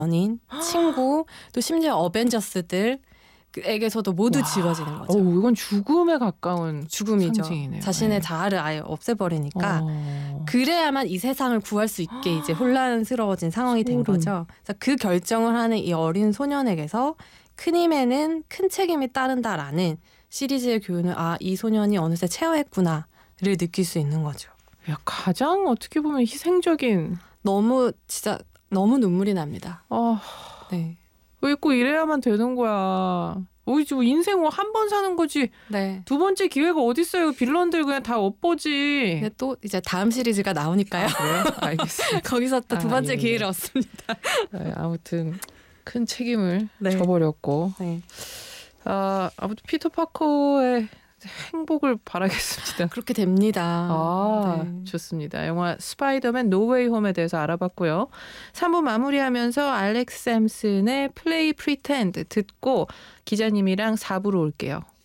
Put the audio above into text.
연인, 친구, 또 심지어 어벤져스들에게서도 모두 지워지는 거죠. 이건 죽음에 가까운 죽음이죠. 상징이네요. 자신의 네. 자아를 아예 없애버리니까 그래야만 이 세상을 구할 수 있게 이제 혼란스러워진 상황이 된 거죠. 그래서 그 결정을 하는 이 어린 소년에게서 큰 힘에는 큰 책임이 따른다라는 시리즈의 교훈을 이 소년이 어느새 체화했구나를 느낄 수 있는 거죠. 야, 가장 어떻게 보면 희생적인 진짜 너무 눈물이 납니다. 네. 왜 꼭 이래야만 되는 거야. 우리 지금 인생 한 번 사는 거지. 네. 두 번째 기회가 어딨어요. 빌런들 그냥 다 엎어지. 근데 또 이제 다음 시리즈가 나오니까요. 그래요? 알겠습니다. 거기서 또 두 번째 예. 기회를 얻습니다. 네, 아무튼 큰 책임을 네. 져버렸고. 네. 아무튼 피터 파커의 행복을 바라겠습니다. 그렇게 됩니다. 네. 좋습니다. 영화 스파이더맨 노웨이 홈에 대해서 알아봤고요. 3부 마무리하면서 알렉스 샘슨의 플레이 프리텐드 듣고 기자님이랑 4부로 올게요.